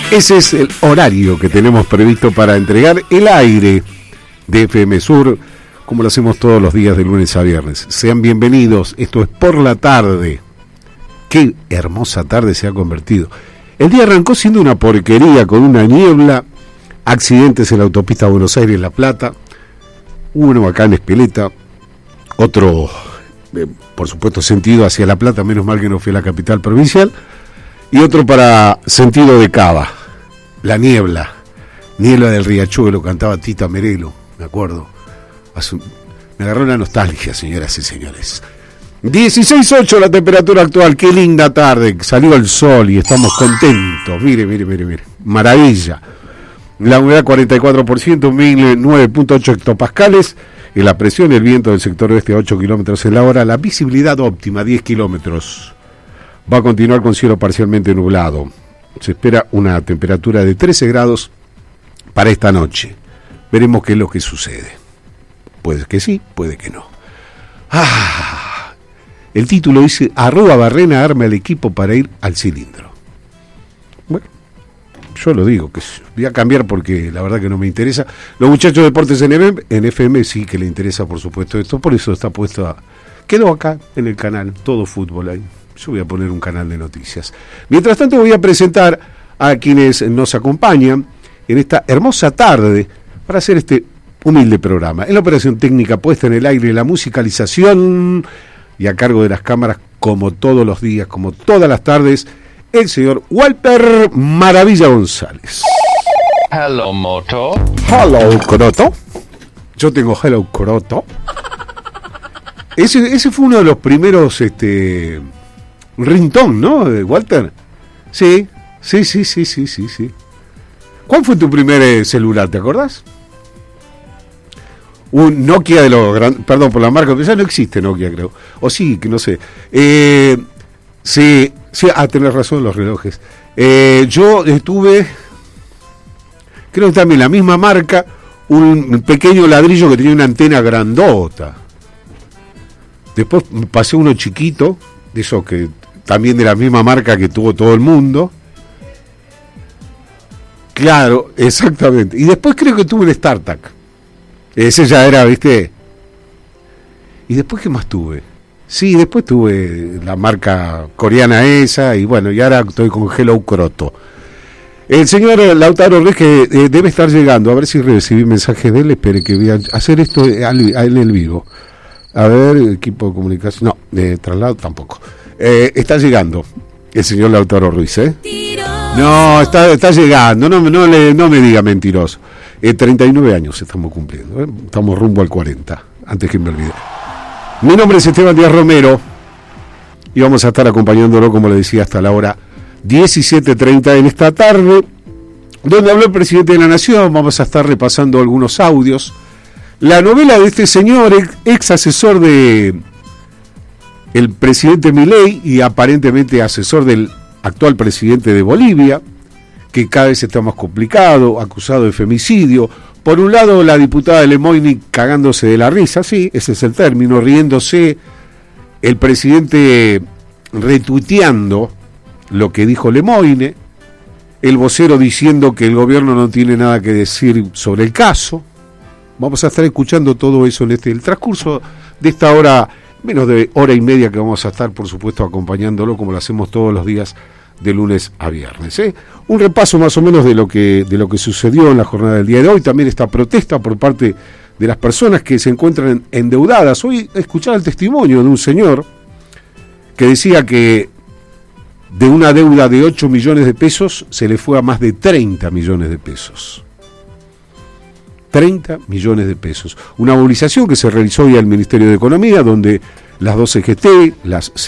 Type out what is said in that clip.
Ese es el horario que tenemos previsto para entregar el aire de FM Sur, como lo hacemos todos los días de lunes a viernes. Sean bienvenidos, esto es Por la Tarde. Qué hermosa tarde se ha convertido. El día arrancó siendo una porquería, con una niebla, accidentes en la autopista Buenos Aires-La Plata, uno acá en Espeleta, otro, por supuesto, sentido hacia La Plata, menos mal que no fui a la capital provincial, y otro para sentido de Cava. La niebla del Riachuelo, cantaba Tita Merelo, me acuerdo. Me agarró la nostalgia, señoras y señores. 16:08 la temperatura actual, qué linda tarde, salió el sol y estamos contentos. Mire, maravilla. La humedad 44%, 1009.8 hectopascales, y la presión, el viento del sector oeste a 8 kilómetros en la hora, la visibilidad óptima 10 kilómetros. Va a continuar con cielo parcialmente nublado. Se espera una temperatura de 13 grados para esta noche. Veremos qué es lo que sucede. Puede que sí, puede que no. El título dice: @Barrena arma el equipo para ir al cilindro. Bueno, yo lo digo, que voy a cambiar porque la verdad que no me interesa. Los muchachos de Deportes en FM sí que le interesa, por supuesto, esto. Por eso está puesto quedó acá en el canal, todo fútbol ahí. Yo voy a poner un canal de noticias. Mientras tanto voy a presentar a quienes nos acompañan en esta hermosa tarde para hacer este humilde programa. En la operación técnica, puesta en el aire, la musicalización y a cargo de las cámaras, como todos los días, como todas las tardes, el señor Walter Maravilla González. Hello, Moto. Hello, Croto. Yo tengo Hello, Croto. Ese fue uno de los primeros ringtone, ¿no, Walter? Sí. ¿Cuál fue tu primer celular, te acordás? Un Nokia de los grandes, perdón por la marca, pero ya no existe Nokia, creo. O sí, que no sé. Sí, tenés razón, los relojes. Yo tuve, creo que también la misma marca, un pequeño ladrillo que tenía una antena grandota. Después pasé uno chiquito, de esos que también de la misma marca que tuvo todo el mundo. Claro, exactamente. Y después creo que tuve el StarTAC. Ese ya era, ¿viste? ¿Y después qué más tuve? Sí, después tuve la marca coreana esa, y bueno, y ahora estoy con Hello Croto. El señor Lautaro Ruiz, que debe estar llegando, a ver si recibí mensajes de él. Espere que voy a hacer esto a él en el vivo. A ver, equipo de comunicación, no, de traslado tampoco. Está llegando el señor Lautaro Ruiz, ¿eh? No, está llegando, no me diga mentiroso. 39 años estamos cumpliendo, ¿eh? Estamos rumbo al 40, antes que me olvide. Mi nombre es Esteban Díaz Romero y vamos a estar acompañándolo, como le decía, hasta la hora 17:30 en esta tarde, donde habló el presidente de la Nación. Vamos a estar repasando algunos audios. La novela de este señor, ex asesor de el presidente Milei y aparentemente asesor del actual presidente de Bolivia, que cada vez está más complicado, acusado de femicidio. Por un lado, la diputada Lemoyne cagándose de la risa, sí, ese es el término, riéndose, el presidente retuiteando lo que dijo Lemoyne, el vocero diciendo que el gobierno no tiene nada que decir sobre el caso. Vamos a estar escuchando todo eso en el transcurso de esta hora, menos de hora y media, que vamos a estar, por supuesto, acompañándolo como lo hacemos todos los días de lunes a viernes. Un repaso más o menos de lo que sucedió en la jornada del día de hoy. También esta protesta por parte de las personas que se encuentran endeudadas. Hoy escuchaba el testimonio de un señor que decía que de una deuda de 8 millones de pesos se le fue a más de 30 millones de pesos. 30 millones de pesos. Una movilización que se realizó hoy al Ministerio de Economía, donde las dos CGT, las